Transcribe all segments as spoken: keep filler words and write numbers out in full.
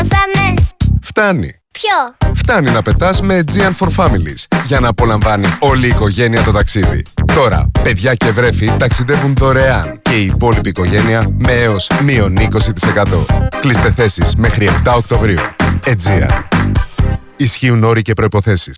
πετάσαμε. Φτάνει. Ποιο? Φτάνει να πετάς με Aegean for Families για να απολαμβάνει όλη η οικογένεια το ταξίδι. Τώρα, παιδιά και βρέφη ταξιδεύουν δωρεάν και η υπόλοιπη οικογένεια με έως μείον είκοσι τοις εκατό. Κλείστε θέσεις μέχρι επτά Οκτωβρίου. Aegean. Ισχύουν όροι και προϋποθέσεις.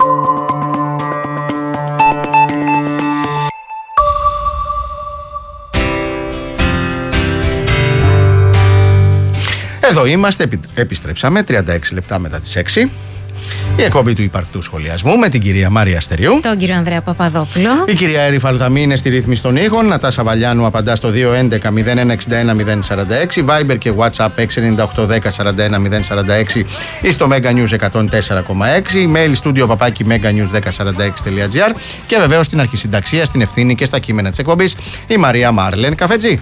Εδώ είμαστε, επιστρέψαμε τριάντα έξι λεπτά μετά τις έξι. Η εκπομπή του υπαρκτού σχολιασμού με την κυρία Μάρια Αστεριού, τον κύριο Ανδρέα Παπαδόπουλο. Η κυρία Έρη Φαλταμή είναι στη ρύθμιση των ήχων. Νατάσα Βαλιάνου απαντά στο δύο έντεκα μηδέν ένα εξήντα ένα μηδέν σαράντα έξι. Viber και WhatsApp έξι εννιά οκτώ δέκα σαράντα ένα μηδέν σαράντα έξι ή στο Mega News εκατόν τέσσερα κόμμα έξι. Mail studio παπάκι meganews δέκα σαράντα έξι τελεία τζι άρ. Και βεβαίως στην αρχισυνταξία, στην ευθύνη και στα κείμενα της εκπομπής η Μαρία Μάρλεν Καφετζή.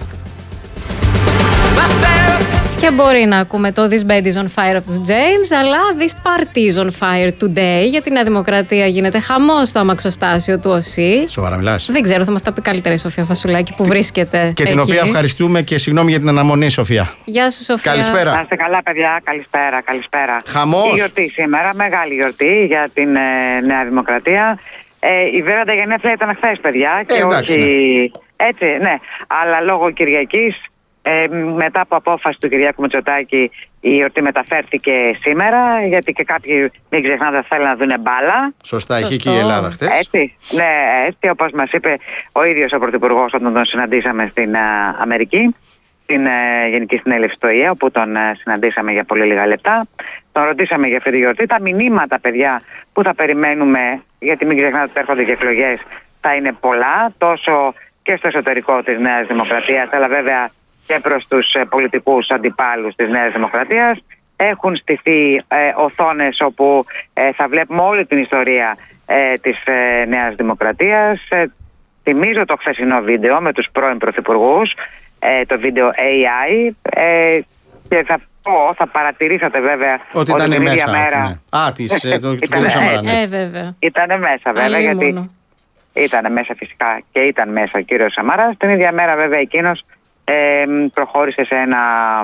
Και μπορεί να ακούμε το This Bed is on Fire από τους James, αλλά This Party is on Fire today. Για τη Νέα Δημοκρατία γίνεται χαμός στο αμαξοστάσιο του ΟΣΥ. Σοβαρά μιλάς? Δεν ξέρω, θα μας τα πει καλύτερα η Σοφία Φασουλάκη που βρίσκεται και εκεί. Την οποία ευχαριστούμε και συγγνώμη για την αναμονή, Σοφία. Γεια σου, Σοφία. Καλησπέρα. Να είστε καλά, παιδιά. Καλησπέρα, καλησπέρα. Χαμός. Η γιορτή σήμερα, μεγάλη γιορτή για την ε, Νέα Δημοκρατία. Ε, η βέβαια τα γενέθλια ήταν χθες, παιδιά. Ε, και εντάξει, όχι. Ναι. Έτσι, ναι. Αλλά λόγω Κυριακής. Ε, μετά από απόφαση του Κυριάκου Μητσοτάκη η γιορτή μεταφέρθηκε σήμερα, γιατί και κάποιοι, μην ξεχνάτε, θέλουν να δουν μπάλα. Σωστά, είχε και η Ελλάδα χτες. Έτσι, ναι, έτσι όπως μας είπε ο ίδιος ο Πρωθυπουργός όταν τον συναντήσαμε στην α, Αμερική, στην α, Γενική Συνέλευση του ΟΗΕ, όπου τον α, συναντήσαμε για πολύ λίγα λεπτά. Τον ρωτήσαμε για αυτή τη γιορτή. Τα μηνύματα, παιδιά, που θα περιμένουμε, γιατί μην ξεχνάτε ότι έρχονται και εκλογές, θα είναι πολλά, τόσο και στο εσωτερικό της Νέας Δημοκρατίας, αλλά βέβαια και προς τους ε, πολιτικούς αντιπάλους της Νέας Δημοκρατίας. Έχουν στηθεί ε, οθόνες όπου ε, θα βλέπουμε όλη την ιστορία ε, της ε, Νέας Δημοκρατίας. Ε, θυμίζω το χθεσινό βίντεο με τους πρώην πρωθυπουργούς, ε, το βίντεο έι άι, ε, και θα πω, θα παρατηρήσατε βέβαια ότι ήταν την μέσα. Ίδια μέρα... ναι. Α, της, ε, το κ. Σαμαρά. Ναι. Ε, βέβαια. Ήτανε μέσα βέβαια, Άλλη γιατί μόνο. ήταν μέσα φυσικά και ήταν μέσα ο κύριος Σαμαράς. Την ίδια μέρα βέβαια εκείνος Ε, προχώρησε σε ένα,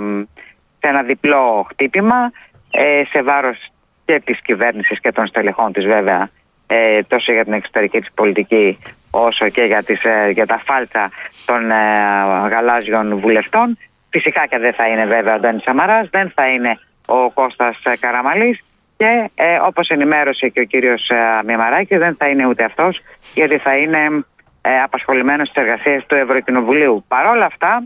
σε ένα διπλό χτύπημα ε, σε βάρος και της κυβέρνησης και των στελεχών της βέβαια, ε, τόσο για την εξωτερική της πολιτική όσο και για, τις, ε, για τα φάλτσα των ε, γαλάζιων βουλευτών. Φυσικά και δεν θα είναι βέβαια ο Ντάνης Σαμαράς, δεν θα είναι ο Κώστας Καραμαλής και ε, όπως ενημέρωσε και ο κύριος ε, Μημαράκης, δεν θα είναι ούτε αυτός, γιατί θα είναι ε, απασχολημένος στις εργασίες του Ευρωκοινοβουλίου. Παρ' όλα αυτά,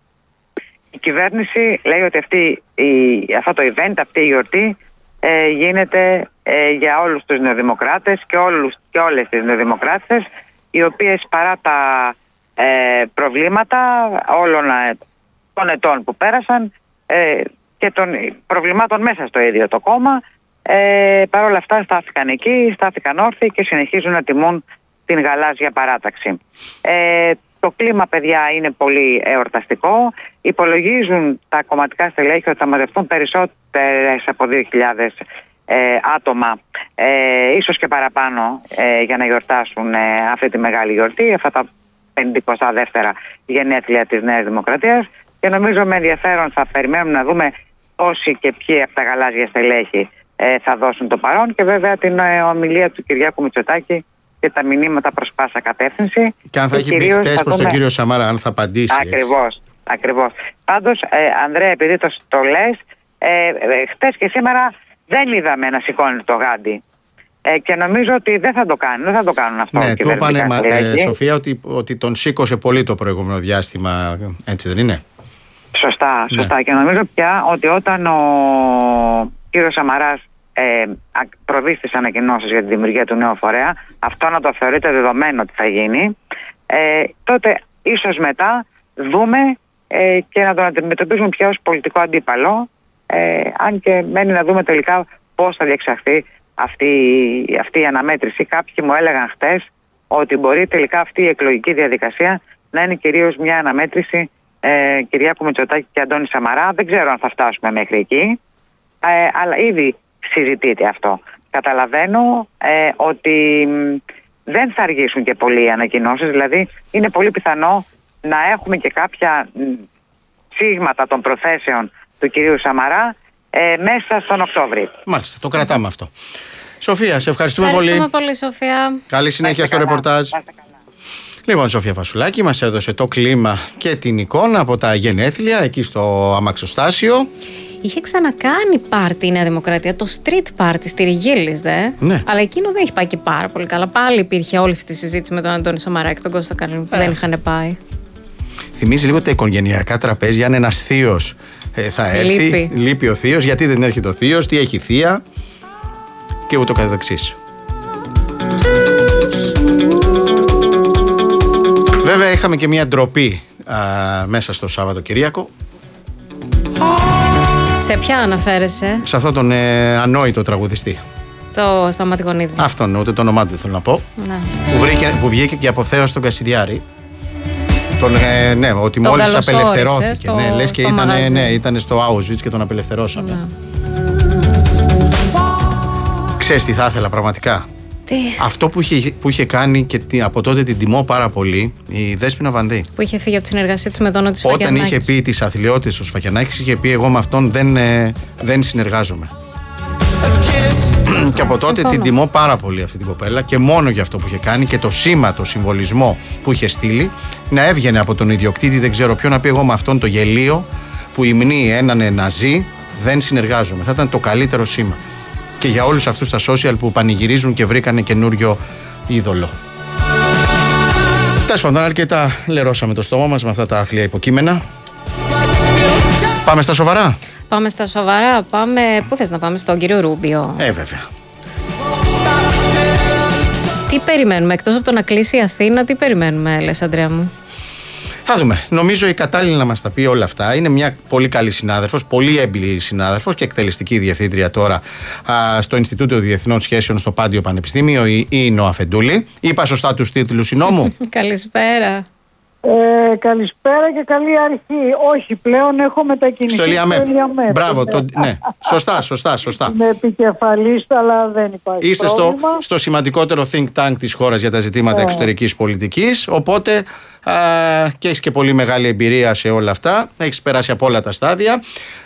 η κυβέρνηση λέει ότι αυτή, η, αυτό το event, αυτή η γιορτή ε, γίνεται ε, για όλους τους νεοδημοκράτες και, όλους, και όλες τις νεοδημοκράτες, οι οποίες παρά τα ε, προβλήματα όλων ε, των ετών που πέρασαν ε, και των προβλημάτων μέσα στο ίδιο το κόμμα, ε, παρ' όλα αυτά στάθηκαν εκεί, στάθηκαν όρθιοι και συνεχίζουν να τιμούν την γαλάζια παράταξη. Ε, Το κλίμα, παιδιά, είναι πολύ εορταστικό. Υπολογίζουν τα κομματικά στελέχη ότι θα μαζευτούν περισσότερες από δύο χιλιάδες ε, άτομα, ε, ίσως και παραπάνω, ε, για να γιορτάσουν ε, αυτή τη μεγάλη γιορτή, αυτά τα πενηκοστά δεύτερα γενέθλια της Νέας Δημοκρατίας. Και νομίζω με ενδιαφέρον θα περιμένουμε να δούμε όσοι και ποιοι από τα γαλάζια στελέχη ε, θα δώσουν το παρόν, και βέβαια την ε, ομιλία του Κυριάκου Μητσοτάκη και τα μηνύματα προς πάσα κατεύθυνση. Και αν θα έχει πει χτες προς τον κύριο Σαμαρά, αν θα απαντήσει. Ακριβώς, ακριβώς. Πάντως, ε, Ανδρέα, επειδή το, το λες, ε, ε, χτες και σήμερα δεν είδαμε να σηκώνει το γάντι. Ε, και νομίζω ότι δεν θα το κάνουν, δεν θα το κάνουν αυτό. Ναι, του είπανε, ε, Σοφία, ότι, ότι τον σήκωσε πολύ το προηγούμενο διάστημα, έτσι δεν είναι? Σωστά, σωστά. Ναι. Και νομίζω πια ότι όταν ο κύριος Σαμαράς Ε, προβεί στις ανακοινώσεις για τη δημιουργία του νέου φορέα, αυτό να το θεωρείτε δεδομένο ότι θα γίνει, ε, τότε ίσως μετά δούμε ε, και να τον αντιμετωπίζουμε πια ως πολιτικό αντίπαλο, ε, αν και μένει να δούμε τελικά πώς θα διεξαχθεί αυτή, αυτή η αναμέτρηση. Κάποιοι μου έλεγαν χτες ότι μπορεί τελικά αυτή η εκλογική διαδικασία να είναι κυρίως μια αναμέτρηση ε, Κυριάκου Μητσοτάκη και Αντώνη Σαμαρά. Δεν ξέρω αν θα φτάσουμε μέχρι εκεί, ε, αλλά ήδη συζητείται αυτό. Καταλαβαίνω ε, ότι δεν θα αργήσουν και πολλοί οι ανακοινώσεις, δηλαδή είναι πολύ πιθανό να έχουμε και κάποια σίγματα των προθέσεων του κυρίου Σαμαρά ε, μέσα στον Οκτώβρη. Μάλιστα, το κρατάμε αυτό. Σοφία, σε ευχαριστούμε, ευχαριστούμε πολύ. πολύ, Σοφία. Καλή συνέχεια στο ρεπορτάζ. Λοιπόν, Σοφία Φασουλάκη μας έδωσε το κλίμα και την εικόνα από τα γενέθλια εκεί στο αμαξοστάσιο. Είχε ξανακάνει πάρτι η Νέα Δημοκρατία, το street party στη Ριγίλης, δε. Ναι. Αλλά εκείνο δεν έχει πάει και πάρα πολύ καλά. Πάλι υπήρχε όλη αυτή η συζήτηση με τον Αντώνη Σαμαρά και τον Κώστα Καρλίνου που ε. δεν είχαν πάει. Θυμίζει λίγο τα οικογενειακά τραπέζια. Αν ένας θείος ε, θα έρθει, λείπει. λείπει ο θείος, γιατί δεν έρχεται ο θείος, τι έχει θεία και ούτω καθεξής. Βέβαια είχαμε και μια ντροπή α, μέσα στο Σαββατοκυριακό. Σε ποια αναφέρεσαι? Σε αυτόν τον ε, ανόητο τραγουδιστή. Το Σταμάτη Γονίδη. Αυτόν, ούτε το όνομά του δεν θέλω να πω. Ναι. Που, βρήκε, που βγήκε και αποθέωσε τον Κασιδιάρη. Τον, ε, ναι, ότι τον μόλις απελευθερώθηκε. Στο, ναι, λες και ήταν, ναι, ήταν στο Auschwitz και τον απελευθερώσαμε. Ναι. Ξέρεις τι θα ήθελα πραγματικά? Τι? Αυτό που είχε, που είχε κάνει και από τότε την τιμώ πάρα πολύ, η Δέσποινα Βανδύ. Που είχε φύγει από τη συνεργασία της με τον Νότι Σφακιανάκη. Όταν είχε πει τις αθλειότητες ο Σφακιανάκης, είχε πει εγώ με αυτόν δεν, ε, δεν συνεργάζομαι. Και από τότε την τιμώ πάρα πολύ αυτή την κοπέλα και μόνο για αυτό που είχε κάνει και το σήμα, το συμβολισμό που είχε στείλει, να έβγαινε από τον ιδιοκτήτη, δεν ξέρω ποιο, να πει εγώ με αυτόν το γελίο που υμνεί έναν ναζί, δεν συνεργάζομαι. Θα ήταν το καλύτερο σήμα. Και για όλους αυτούς τα social που πανηγυρίζουν και βρήκανε καινούριο είδωλο. Τέλος πάντων, αρκετά λερώσαμε το στόμα μας με αυτά τα άθλια υποκείμενα. Πάμε στα σοβαρά. Πάμε στα σοβαρά. Πάμε. Πού θες να πάμε, στον κύριο Ρούμπιο? Ε, βέβαια. Τι περιμένουμε, εκτός από το να κλείσει η Αθήνα, τι περιμένουμε, λες, Αντρέα μου? Θα δούμε. Νομίζω η κατάλληλη να μας τα πει όλα αυτά. Είναι μια πολύ καλή συνάδελφος, πολύ έμπειρη συνάδελφος και εκτελεστική διευθύντρια τώρα α, στο Ινστιτούτο Διεθνών Σχέσεων στο Πάντιο Πανεπιστήμιο, η, η Νοa Φεντούλη. Είπα σωστά τους τίτλους, η Νόμου? Καλησπέρα. Ε, καλησπέρα και καλή αρχή. Όχι, πλέον έχω μετακινηθεί στο Ελιαμέ. Μπράβο, ναι. Το, ναι. Σωστά, σωστά, σωστά. Είμαι επικεφαλής, αλλά δεν υπάρχει Είστε στο, στο σημαντικότερο think tank της χώρας για τα ζητήματα yeah. εξωτερικής πολιτικής, οπότε α, και έχεις και πολύ μεγάλη εμπειρία σε όλα αυτά, έχεις περάσει από όλα τα στάδια.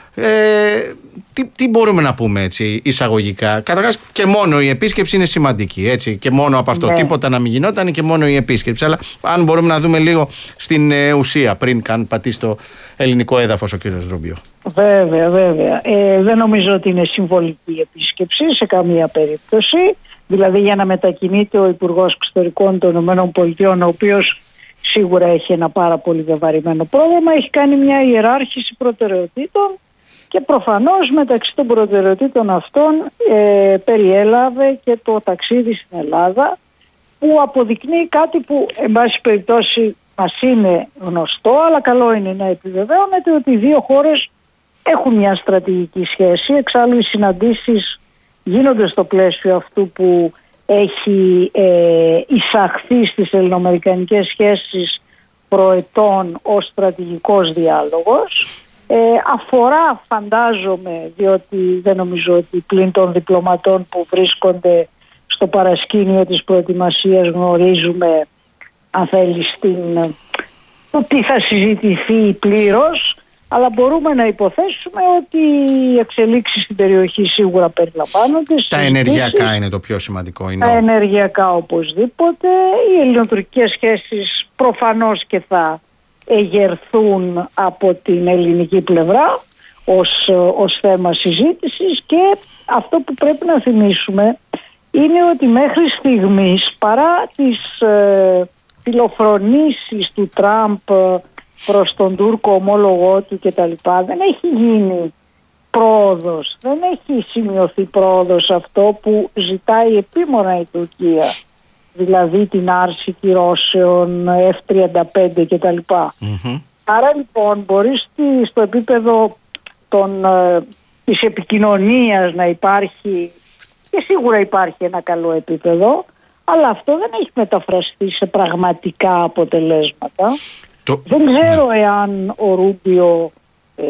Ε, τι, τι μπορούμε να πούμε έτσι εισαγωγικά? Καταρχάς και μόνο η επίσκεψη είναι σημαντική, έτσι, και μόνο από αυτό ναι. τίποτα να μην γινόταν και μόνο η επίσκεψη, αλλά αν μπορούμε να δούμε λίγο στην ε, ουσία πριν καν πατήσει το ελληνικό έδαφος ο κύριος Ρούμπιο. Βέβαια, βέβαια. Ε, δεν νομίζω ότι είναι συμβολική η επίσκεψη σε καμία περίπτωση. Δηλαδή για να μετακινείται ο Υπουργός Εξωτερικών των ΗΠΑ, ο οποίος σίγουρα έχει ένα πάρα πολύ βεβαρημένο πρόγραμμα, έχει κάνει μια ιεράρχηση προτεραιοτήτων και προφανώς μεταξύ των προτεραιοτήτων αυτών ε, περιέλαβε και το ταξίδι στην Ελλάδα, που αποδεικνύει κάτι που εν πάση περιπτώσει μας είναι γνωστό, αλλά καλό είναι να επιβεβαιώνεται, ότι οι δύο χώρες έχουν μια στρατηγική σχέση. Εξάλλου οι συναντήσεις γίνονται στο πλαίσιο αυτού που έχει ε, εισαχθεί στις ελληνοαμερικανικές σχέσεις προετών ως στρατηγικός διάλογος. Ε, αφορά, φαντάζομαι, διότι δεν νομίζω ότι πλην των διπλωματών που βρίσκονται στο παρασκήνιο της προετοιμασίας γνωρίζουμε, αν θέλει, στην, το τι θα συζητηθεί πλήρως, αλλά μπορούμε να υποθέσουμε ότι οι εξελίξεις στην περιοχή σίγουρα περιλαμβάνονται. Τα ενεργειακά είναι το πιο σημαντικό. Είναι. Τα ενεργειακά οπωσδήποτε. Οι ελληνοτουρκικές σχέσεις προφανώς και θα εγερθούν από την ελληνική πλευρά ως, ως θέμα συζήτησης, και αυτό που πρέπει να θυμίσουμε είναι ότι μέχρι στιγμής, παρά τις ε, φιλοφρονήσεις του Τραμπ προς τον Τούρκο ομόλογό του και τα λοιπά, δεν έχει γίνει πρόοδος, δεν έχει σημειωθεί πρόοδος αυτό που ζητάει επίμονα η Τουρκία, δηλαδή την άρση κυρώσεων, εφ τριάντα πέντε και τα λοιπά. Mm-hmm. Άρα λοιπόν μπορεί στο επίπεδο των, ε, της επικοινωνίας να υπάρχει, και σίγουρα υπάρχει ένα καλό επίπεδο, αλλά αυτό δεν έχει μεταφραστεί σε πραγματικά αποτελέσματα. Το... Δεν ξέρω ναι. εάν ο Ρούμπιο ε,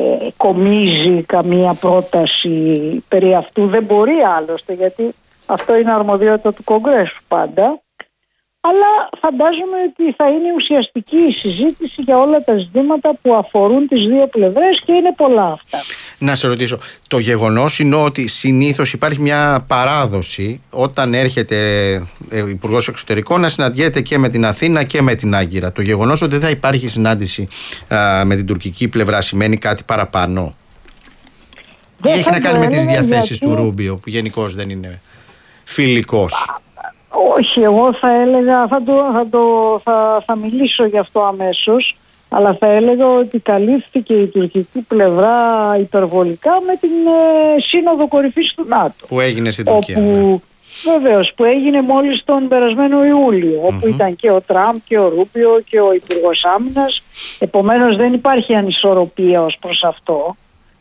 κομίζει καμία πρόταση περί αυτού. Δεν μπορεί άλλωστε, γιατί αυτό είναι αρμοδιότητα του Κογκρέσου πάντα. Αλλά φαντάζομαι ότι θα είναι ουσιαστική η συζήτηση για όλα τα ζητήματα που αφορούν τις δύο πλευρές, και είναι πολλά αυτά. Να σε ρωτήσω, το γεγονός είναι ότι συνήθως υπάρχει μια παράδοση όταν έρχεται υπουργός εξωτερικών να συναντιέται και με την Αθήνα και με την Άγκυρα. Το γεγονός ότι δεν θα υπάρχει συνάντηση α, με την τουρκική πλευρά σημαίνει κάτι παραπάνω? Ή έχει να κάνει με τις διαθέσεις γιατί... του Ρούμπιο, που γενικώς δεν είναι φιλικός? Όχι, εγώ θα έλεγα, θα, το, θα, το, θα, θα μιλήσω γι' αυτό αμέσως, αλλά θα έλεγα ότι καλύφθηκε η τουρκική πλευρά υπερβολικά με την ε, σύνοδο κορυφής του ΝΑΤΟ. Που έγινε στην Τουρκία. Όπου, ναι. Βεβαίως, που έγινε μόλις τον περασμένο Ιούλιο, όπου mm-hmm. ήταν και ο Τραμπ και ο Ρούμπιο και ο Υπουργός Άμυνας. Επομένως δεν υπάρχει ανισορροπία ως προς αυτό,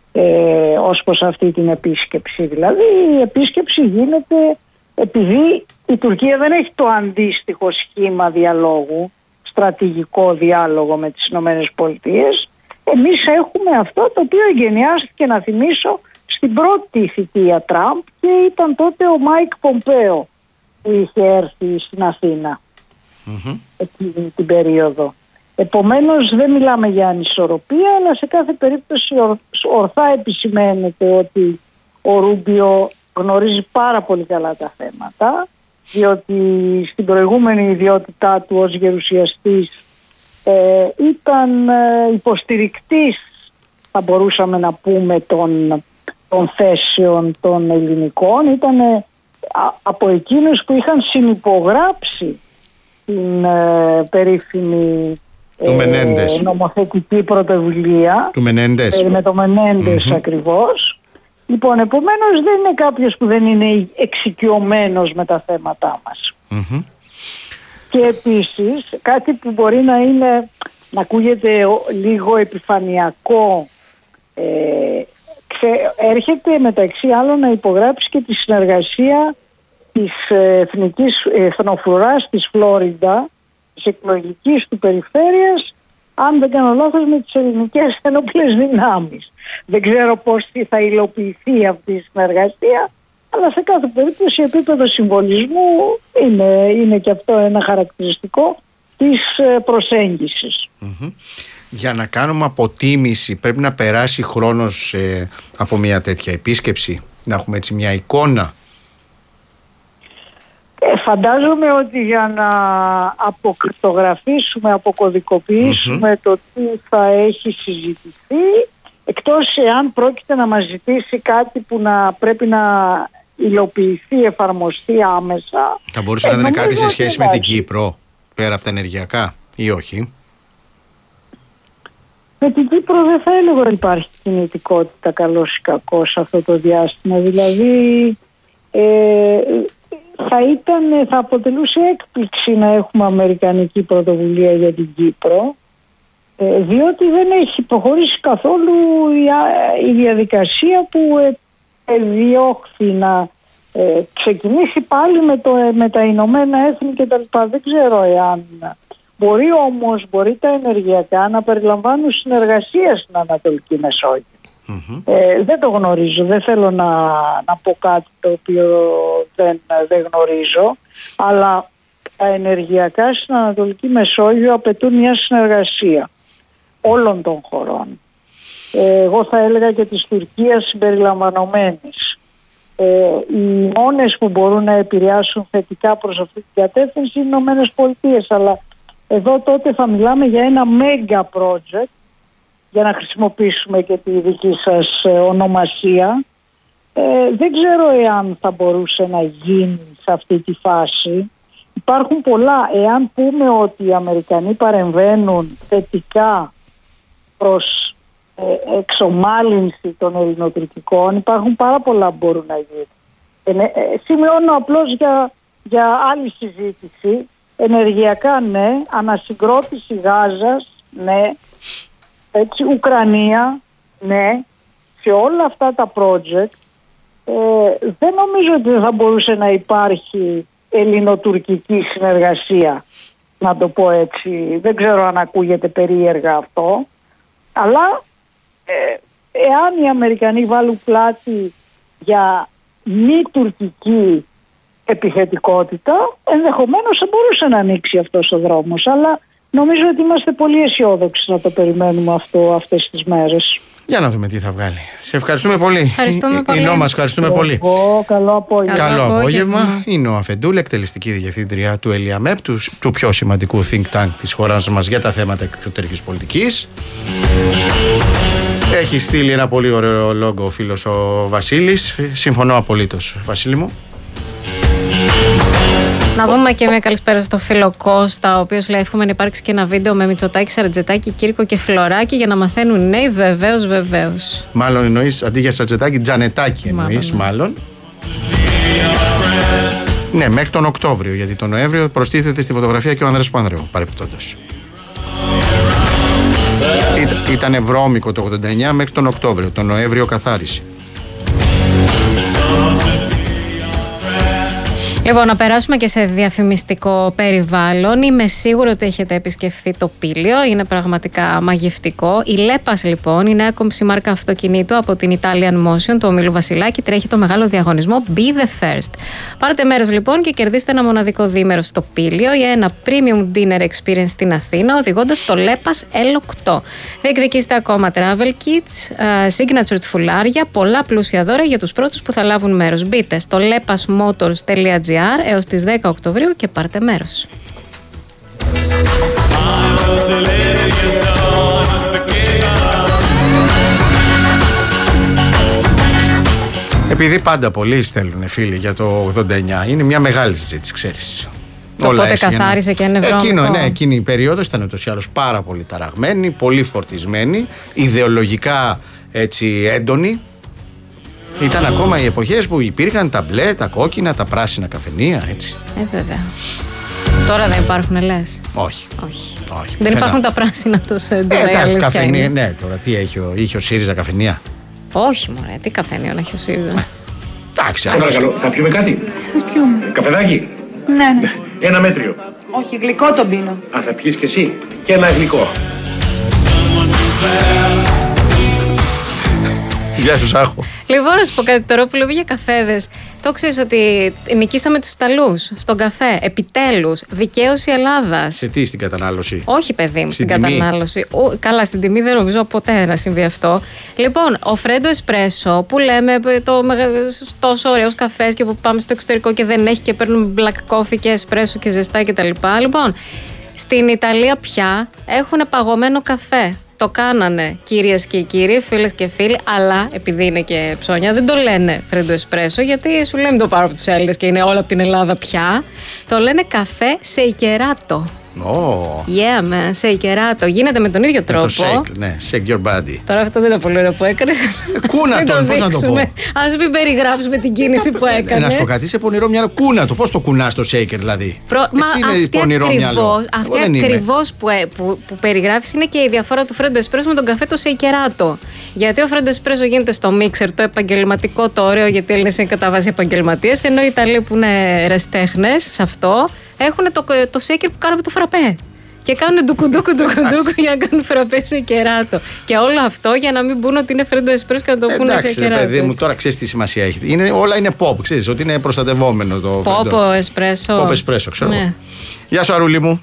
ε, ως προς αυτή την επίσκεψη. Δηλαδή η επίσκεψη γίνεται επειδή η Τουρκία δεν έχει το αντίστοιχο σχήμα διαλόγου, στρατηγικό διάλογο με τις Ηνωμένες Πολιτείες. Εμείς έχουμε αυτό το οποίο εγκαινιάστηκε, να θυμίσω, στην πρώτη θητεία Τραμπ και ήταν τότε ο Μάικ Πομπέο που είχε έρθει στην Αθήνα mm-hmm. εκείνη την περίοδο. Επομένως δεν μιλάμε για ανισορροπία, αλλά σε κάθε περίπτωση ορθά επισημαίνεται ότι ο Ρούμπιο γνωρίζει πάρα πολύ καλά τα θέματα, διότι στην προηγούμενη ιδιότητά του ως γερουσιαστής ε, ήταν ε, υποστηρικτής, θα μπορούσαμε να πούμε, των, των θέσεων των ελληνικών. Ήταν ε, από εκείνους που είχαν συνυπογράψει την ε, περίφημη ε, νομοθετική πρωτοβουλία του Μενέντες. Ε, με το Μενέντες mm-hmm. ακριβώς. Λοιπόν, επομένως δεν είναι κάποιος που δεν είναι εξοικειωμένος με τα θέματά μας. Mm-hmm. Και επίσης κάτι που μπορεί να είναι, να ακούγεται λίγο επιφανειακό, ε, ξε, έρχεται μεταξύ άλλων να υπογράψει και τη συνεργασία της εθνικής εθνοφρουράς της Φλόριντα, της εκλογικής του περιφέρειας, αν δεν κάνω λάθος, με τις ελληνικές ενόπλες δυνάμεις. Δεν ξέρω πώς θα υλοποιηθεί αυτή η συνεργασία, αλλά σε κάθε περίπτωση επίπεδο συμβολισμού είναι, είναι και αυτό ένα χαρακτηριστικό της προσέγγισης. Mm-hmm. Για να κάνουμε αποτίμηση πρέπει να περάσει χρόνος ε, από μια τέτοια επίσκεψη, να έχουμε έτσι μια εικόνα. Ε, φαντάζομαι ότι για να αποκρυπτογραφήσουμε, αποκωδικοποιήσουμε mm-hmm. το τι θα έχει συζητηθεί, εκτός εάν πρόκειται να μας ζητήσει κάτι που να πρέπει να υλοποιηθεί, εφαρμοστεί άμεσα. Θα μπορούσε ε, να είναι κάτι σε σχέση με την Κύπρο, πέρα από τα ενεργειακά, ή όχι? Με την Κύπρο δεν θα έλεγα ότι υπάρχει κινητικότητα καλός ή κακός αυτό το διάστημα. Δηλαδή ε, θα, ήταν, θα αποτελούσε έκπληξη να έχουμε αμερικανική πρωτοβουλία για την Κύπρο, ε, διότι δεν έχει προχωρήσει καθόλου η, η διαδικασία που ε, διώχθη να ε, ξεκινήσει πάλι με, το, με τα Ηνωμένα Έθνη κτλ. Δεν ξέρω εάν μπορεί, όμως μπορεί τα ενεργειακά να περιλαμβάνουν συνεργασία στην Ανατολική Μεσόγειο. Mm-hmm. Ε, δεν το γνωρίζω, δεν θέλω να, να πω κάτι το οποίο δεν, δεν γνωρίζω, αλλά τα ενεργειακά στην Ανατολική Μεσόγειο απαιτούν μια συνεργασία όλων των χωρών. Ε, εγώ θα έλεγα και της Τουρκίας συμπεριλαμβανομένης. Ε, οι μόνες που μπορούν να επηρεάσουν θετικά προς αυτή την κατεύθυνση είναι οι Ηνωμένες Πολιτείες, αλλά εδώ τότε θα μιλάμε για ένα mega project, για να χρησιμοποιήσουμε και τη δική σας ονομασία. Ε, δεν ξέρω εάν θα μπορούσε να γίνει σε αυτή τη φάση. Υπάρχουν πολλά. Εάν πούμε ότι οι Αμερικανοί παρεμβαίνουν θετικά προς ε, εξομάλυνση των ελληνοτουρκικών, υπάρχουν πάρα πολλά που μπορούν να γίνουν. Ε, ε, σημειώνω απλώς για, για άλλη συζήτηση. Ενεργειακά ναι, ανασυγκρότηση Γάζας ναι, έτσι, Ουκρανία ναι, σε όλα αυτά τα project ε, δεν νομίζω ότι δεν θα μπορούσε να υπάρχει ελληνοτουρκική συνεργασία, να το πω έτσι. Δεν ξέρω αν ακούγεται περίεργα αυτό, αλλά ε, εάν οι Αμερικανοί βάλουν πλάτη για μη τουρκική επιθετικότητα, ενδεχομένως θα μπορούσε να ανοίξει αυτός ο δρόμος, αλλά νομίζω ότι είμαστε πολύ αισιόδοξοι να το περιμένουμε αυτό αυτές τις μέρες. Για να δούμε τι θα βγάλει. Σε ευχαριστούμε πολύ. Ευχαριστούμε πολύ. Ινώ, μας ευχαριστούμε πολύ. Εγώ, καλό απόγευμα. Καλό απόγευμα. Είναι ο Αφεντούλ, εκτελεστική διευθύντρια του ΕΛΙΑΜΕΠ, του, του πιο σημαντικού think tank της χώρας μας για τα θέματα εξωτερικής πολιτικής. Έχει στείλει ένα πολύ ωραίο λόγο ο φίλος ο Βασίλης. Συμφωνώ απολύτως, Βασίλη μου. Να πούμε και μια καλησπέρα στο φίλο Κώστα, ο οποίος λέει: εύχομαι να υπάρξει και ένα βίντεο με Μητσοτάκη, Σαρτζετάκη, Κύρκο και Φλωράκη για να μαθαίνουν οι νέοι. Βεβαίως, βεβαίως. Μάλλον εννοείς αντί για Σαρτζετάκη, Τζανετάκη εννοείς, μάλλον. μάλλον. Ναι, μέχρι τον Οκτώβριο, γιατί τον Νοέμβριο προστίθεται στη φωτογραφία και ο Άνδρας Πανδρέου, παρεπιπτόντως. Ή, ήταν βρώμικο το ογδόντα εννιά μέχρι τον Οκτώβριο, τον Νοέμβριο καθάρισε. Λοιπόν, να περάσουμε και σε διαφημιστικό περιβάλλον. Είμαι σίγουρη ότι έχετε επισκεφθεί το Πήλιο. Είναι πραγματικά μαγευτικό. Η Λέπας, λοιπόν, η νέα κομψή μάρκα αυτοκινήτου από την Italian Motion, του ομίλου Βασιλάκη, τρέχει το μεγάλο διαγωνισμό Be the First. Πάρτε μέρος, λοιπόν, και κερδίστε ένα μοναδικό διήμερο στο Πήλιο για ένα premium dinner experience στην Αθήνα, οδηγώντας το Λέπας ελ οκτώ. Διεκδικήστε ακόμα travel kits, signature τσφουλάρια, πολλά πλούσια δώρα για τους πρώτους που θα λάβουν μέρος. Μπείτε στο lepasmotors τελεία gr έως τις δέκα Οκτωβρίου και πάρτε μέρος. Επειδή πάντα πολλοί στέλνουν φίλοι για το ογδόντα εννιά, είναι μια μεγάλη συζήτηση, ξέρεις. Το πότε καθάρισε και είναι βρώμικο. Εκείνο, ναι, εκείνη η περίοδος ήταν ούτως ή άλλως πάρα πολύ ταραγμένη, πολύ φορτισμένη, ιδεολογικά έτσι έντονη. Ήταν ακόμα οι εποχές που υπήρχαν τα μπλε, τα κόκκινα, τα πράσινα καφενεία, έτσι. Ε, βέβαια. Τώρα δεν υπάρχουν, λες? Όχι. Όχι. Όχι. Δεν υπάρχουν τα πράσινα τόσο έντονα. Ε, τα καφενεία, ναι, τώρα τι έχει ο, είχε ο ΣΥΡΙΖΑ καφενεία? Όχι, μωρέ, τι καφενείο να έχει ο ΣΥΡΙΖΑ? Εντάξει, παρακαλώ, θα πιούμε κάτι? Θα πιούμε. Καφεδάκι? Ναι, ναι. Ένα μέτριο. Όχι, γλυκό τον πίνω. Α, θα πιείς και εσύ? Και ένα γλυκό. Γεια σου, Σάχο. Λοιπόν, να σου πω κάτι τώρα που λέω για καφέδες. Το ξέρεις ότι νικήσαμε τους Ιταλούς στον καφέ. Επιτέλους, δικαίωση Ελλάδας. Σε τι, στην κατανάλωση? Όχι, παιδί μου, στην, στην κατανάλωση. Ο, καλά, στην τιμή δεν νομίζω ποτέ να συμβεί αυτό. Λοιπόν, ο Φρέντο Εσπρέσο, που λέμε το τόσο ωραίος καφές και που πάμε στο εξωτερικό και δεν έχει και παίρνουμε black coffee και εσπρέσο και ζεστά κτλ. Λοιπόν, στην Ιταλία πια έχουν παγωμένο καφέ. Το κάνανε κυρίες και κύριοι, φίλες και φίλοι, αλλά επειδή είναι και ψώνια δεν το λένε Φρέντο Εσπρέσο, γιατί σου λένε το πάρω από τους Έλληνες και είναι όλα από την Ελλάδα πια. Το λένε καφέ σεϊκεράτο. Oh. Yeah, man, σεϊκεράτο. Γίνεται με τον ίδιο τρόπο. Με το shake, ναι, shake your body. Τώρα αυτό δεν είναι πολύ ωραίο που έκανες. Κούνα το, πώς να το πω. Ας μην περιγράψουμε την κίνηση που έκανες. Να σου πω κάτι, είσαι πονηρό μυαλό. Κούνα το, πώς το κουνάς το shaker δηλαδή? Προ... Μα αυτή ακριβώς, αυτή ακριβώς που, που, που περιγράφεις είναι και η διαφορά του Φρέντο Εσπρέσο με τον καφέ το σεϊκεράτο. Γιατί ο Φρέντο Εσπρέσο γίνεται στο μίξερ, το επαγγελματικό, το ωραίο, γιατί οι Έλληνες είναι κατά βάση επαγγελματίες, ενώ οι Ιταλοί που είναι ρεστέχνες σε αυτό έχουν το, το shaker που κάνουν το φραπέ. Και κάνουν ντουκουντούκου ντουκουντούκου για να κάνουν φραπέ σε κεράτο. Και όλο αυτό για να μην πούνε ότι είναι Φρέντο Εσπρέσο και να το πούνε σε κεράτο. Παιδί μου, τώρα ξέρεις τι σημασία έχει. Είναι, όλα είναι pop, ξέρεις ότι είναι προστατευόμενο το Φρέντο. Pop εσπρέσο. Pop εσπρέσο, ξέρω. Ναι. Γεια σου, Αρούλη μου.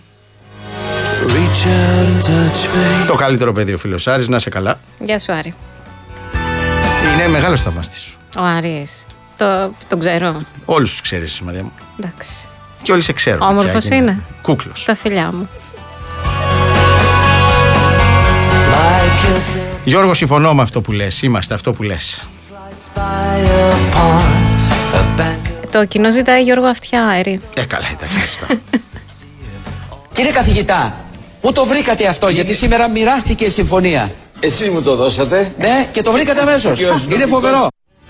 Το καλύτερο παιδί ο φίλος Άρης, να είσαι καλά. Γεια σου, Άρη. Είναι μεγάλος θαυμαστής σου. Ο Άρης. Το, το ξέρω. Όλους τους ξέρεις, Μαρία μου. Εντάξει. Και όλοι σε ξέρουν. Όμορφος είναι. Κούκλος. Τα φιλιά μου. Γιώργο, συμφωνώ με αυτό που λες. Είμαστε αυτό που λες. Το κοινό ζητάει Γιώργο Αυτιά, Άρη. Ε, καλά, εντάξει, σωστά. Κύριε καθηγητά, πού το βρήκατε αυτό, γιατί σήμερα μοιράστηκε η συμφωνία? Εσείς μου το δώσατε. Ναι, και το βρήκατε αμέσως. Είναι φοβερό.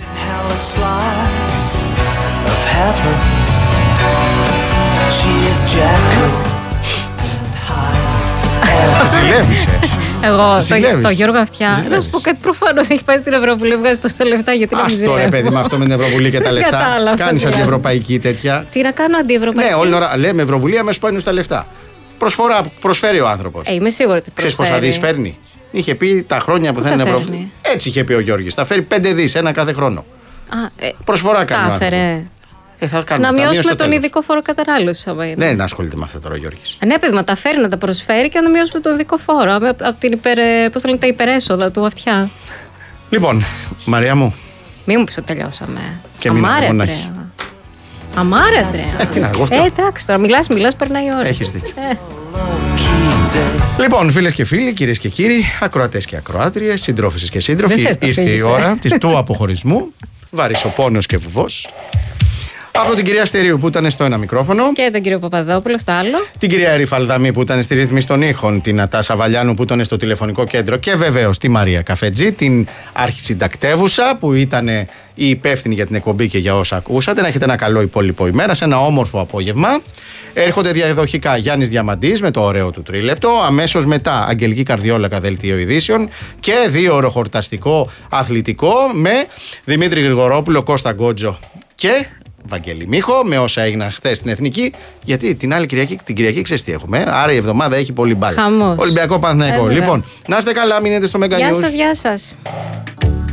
Ζηλεύεις, ε. Εγώ, το, το Γιώργο Αυτιά, να σου πω κάτι, προφανώς έχει πάει στην Ευρωβουλή, βγάζει τόσα λεφτά, γιατί να μην ζηλεύω. Ας τώρα, παιδί, με αυτό με την Ευρωβουλή και τα λεφτά. Κάνεις αντιευρωπαϊκή τέτοια. Τι να κάνω αντιευρωπαϊκή? Ναι, όλη ώρα λέμε Ευρωβουλή, αμέσως πάνε στα λεφτά. Προσφορά, προσφέρει ο άνθρωπος. Ε, είμαι σίγουρη ότι προσφέρει. Ξέρεις πόσα δις φέρνει? Είχε πει τα χρόνια που θα είναι Ευρωβουλή. Έτσι είχε πει ο Γιώργης. Θα φέρει πέντε δις ένα κάθε χρόνο. Α, ε, προσφορά κάνει. Τα έφερε. Ε, θα κάνουμε, να θα μειώσουμε τον ειδικό φόρο κατανάλωση. Ναι, να ασχολείται με αυτά τώρα ο Γιώργης. Ναι, παιδί, μα τα φέρει να τα προσφέρει και να μειώσουμε τον ειδικό φόρο. Από την υπερ, πώς το λένε, τα υπερέσοδα του Αυτιά. Λοιπόν, Μαρία μου. Μη μου πεις ότι τελειώσαμε. Και μην αγωνάχει. Αμάρε, Αντρέα. Ε, τι να εγώ. Ε, εντάξει, τώρα μιλάς, μιλάς, περνάει η ώρα. Έχεις δίκιο. Ε. Λοιπόν, φίλες και φίλοι, κυρίες και κύριοι, ακροατές και ακροάτριες, συντρόφισσες και σύντροφοι, ήρθε η ώρα της, του αποχωρισμού. Βαρυσοπόνος και βουβός. Από την κυρία Στερίου που ήταν στο ένα μικρόφωνο. Και τον κύριο Παπαδόπουλο στο άλλο. Την κυρία Ερυφαλδαμή που ήταν στη ρύθμιση των ήχων. Την Νατάσα Βαλιάνου που ήταν στο τηλεφωνικό κέντρο. Και βεβαίως τη Μαρία Καφετζή, την αρχισυντακτεύουσα που ήταν η υπεύθυνη για την εκπομπή και για όσα ακούσατε. Να έχετε ένα καλό υπόλοιπο ημέρα, σε ένα όμορφο απόγευμα. Έρχονται διαδοχικά Γιάννης Διαμαντής με το ωραίο του τρίλεπτο. Αμέσως μετά Αγγελική Καρδιόλακα, δελτίο ειδήσεων. Και δύο ώρο χορταστικό αθλητικό με Δημήτρη Γρηγορόπουλο, Κώστα Γκότζο και Βαγγέλη Μίχο, με όσα έγιναν χθες στην Εθνική. Γιατί την άλλη Κυριακή, την Κυριακή ξέρεις τι έχουμε. Άρα η εβδομάδα έχει πολύ μπάλα. Χαμός. Ολυμπιακό Παναθηναϊκό. Λοιπόν, να είστε καλά, μείνετε στο Mega News. Γεια σας, γεια σας.